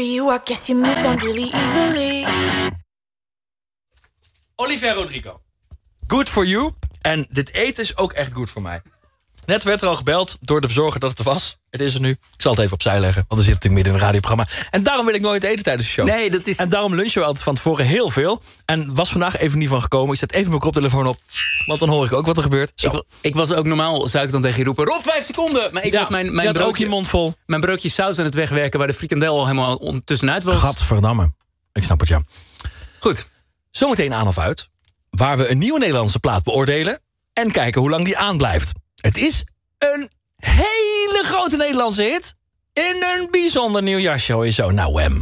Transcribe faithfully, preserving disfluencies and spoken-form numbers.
you, I guess you moved on really easily. Olivia Rodrigo. Good for you. En dit eten is ook echt goed voor mij. Net werd er al gebeld door de bezorger dat het er was. Het is er nu. Ik zal het even opzij leggen, want we zitten natuurlijk midden in een radioprogramma. En daarom wil ik nooit eten tijdens de show. Nee, dat is... En daarom lunchen we altijd van tevoren heel veel. En was vandaag even niet van gekomen. Ik zet even mijn koptelefoon op, want dan hoor ik ook wat er gebeurt. Zo. Ik, ik was ook normaal, zou ik dan tegen je roepen... Rob, vijf seconden! Maar ik Ja, was mijn, je mijn, had ook broodje, je mond vol. mijn broodje saus aan het wegwerken... waar de frikandel al helemaal on- tussenuit was. Gadverdamme. Ik snap het, ja. Goed. Zometeen aan of uit, waar we een nieuwe Nederlandse plaat beoordelen... en kijken hoe lang die aanblijft. Het is een hele grote Nederlandse hit... in een bijzonder nieuw jasje, hoor je zo. Nou, Wham.